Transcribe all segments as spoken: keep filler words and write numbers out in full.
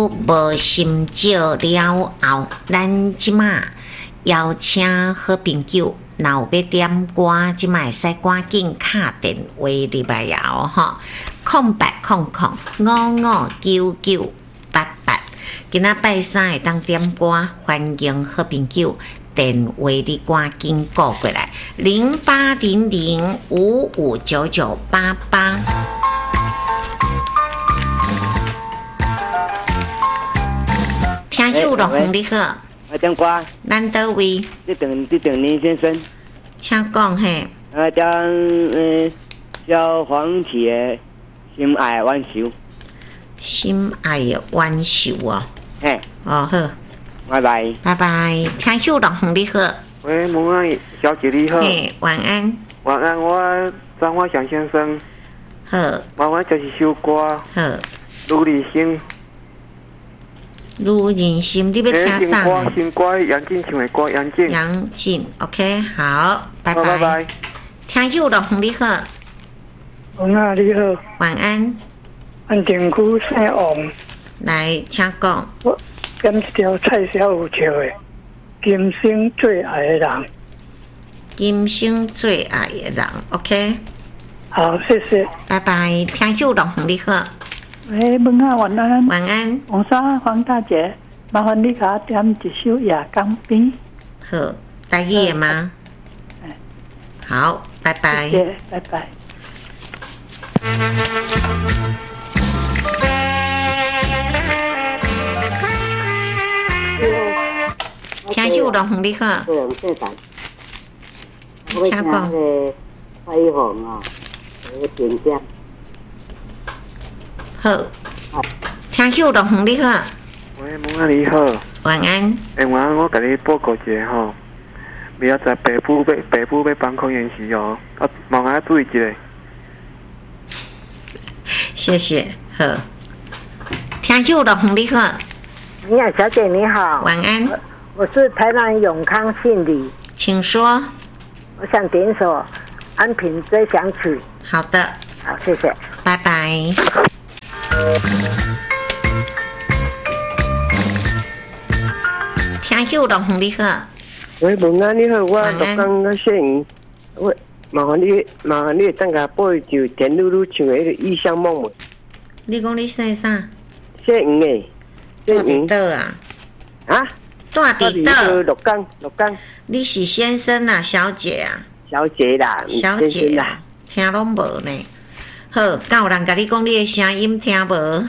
无心照了后，咱即马邀请好朋友，若有要点歌，即马会使赶紧敲电话入来哦吼，空八空空五五九九八八。今仔拜三会当点歌，欢迎好朋友电话你赶紧拨过来，零八零零五五九九八八。听友罗红你好， 我点歌， 咱倒位？ 这等这等林先生， 请讲嘿。 我点嗯小黄旗心爱挽手， 心爱的挽手哦。 嘿， 哦好， 拜拜， 拜拜。听友罗红你好， 喂，蒙安小姐你好， 嘿，晚安。 晚安，我张华祥先生， 好， 麻烦就是首歌， 好。 如理心。 如人心，你要听啥？ 新新歌，杨静唱的歌，杨静。 杨静 ，OK， 好，拜拜。 拜拜。 听友罗红你好， 王啊你好， 晚安。 安定区姓王， 来，请讲。 我点一条蔡小有唱的《今生最爱的人》。 今生最爱的人 ，OK。 好，谢谢。 拜拜。听友罗红你好。 喂，文啊，晚安。 晚安。 黄沙黄大姐，麻烦你给我点一首《夜江边》。 好，台语的吗？ 嗯。 好，拜拜。 谢谢，拜拜。 听友罗红你好。请讲。 彩虹啊，那个点点。 好，听友罗红你好。 喂，蒙安你好。 晚安。 哎，晚安，我给你报告一下吼，明仔载北部要北部要防空演习哦，啊，麻烦注意一下。 谢谢，好。听友罗红你好。 你好，小姐你好。 晚安。 我是台南永康姓李， 请说。 我想点一首《安平追想曲》。 好的。 好，谢谢。 拜拜。听友罗红你好。 喂，文安你好，我六港个摄影，我麻烦你麻烦你等下播一首田露露唱的《异乡梦》嘛。 你讲你姓啥？ 姓黄诶。 住伫倒啊？ 啊？ 住伫倒？ 六港，六港。 你是先生啊，小姐啊？ 小姐啦， 小姐啦，听拢无呢。好，敢有人甲你讲你的声音听无？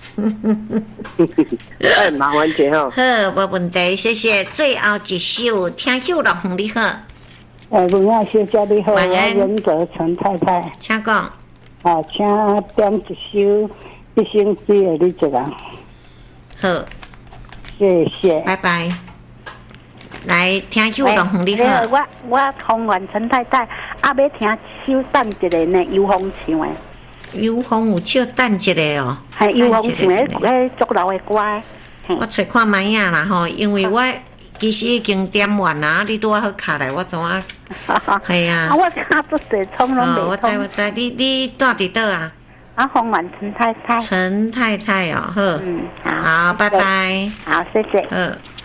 哎，麻烦者吼。 好，无问题，谢谢。最后一首，听友罗红你好。 哎，文啊小姐你好，我晚安。 仁泽陈太太。 请讲。 啊，请点一首《一生只有你一人》。 好， 谢谢。 拜拜。来，听友罗红你好。 我我同源陈太太，啊，要听首等一个呢，尤峰唱的。 尤峰有唱等一个哦。 系尤峰唱的，迄足老的歌。 我找看卖影啦吼，因为我其实已经点完啦，你拄啊好卡来，我怎啊？系啊。 啊，我卡不侪冲拢哦，我知我知，你你住伫倒啊？ 啊，红丸陈太太。 陈太太哦，好。 嗯，好。 好，拜拜。 好，谢谢。 好。